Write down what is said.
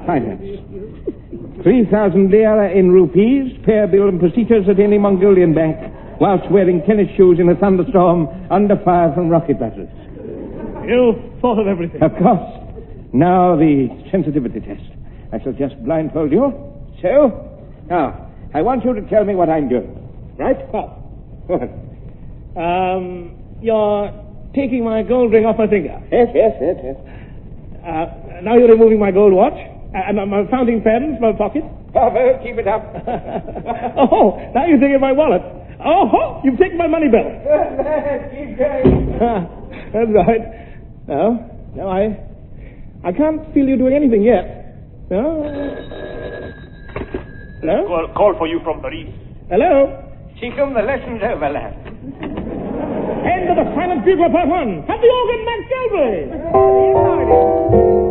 finance. 3,000 lira in rupees, pay bill and procedures at any Mongolian bank, whilst wearing tennis shoes in a thunderstorm under fire from rocket batteries. You thought of everything. Of course. Now the sensitivity test. I shall just blindfold you. So, now, I want you to tell me what I'm doing. Right? What? You're taking my gold ring off my finger. Yes. Now you're removing my gold watch, and my fountain pen from my pocket. Well, keep it up. Oh, now you're taking my wallet. Oh, you've taken my money belt. Keep going. That's right. No, I can't feel you doing anything yet. No. Hello? Call for you from Paris. Hello? Seacombe, the lesson's over, lad. End of the silent bugle part 1. Have the organ, Max Galbraith.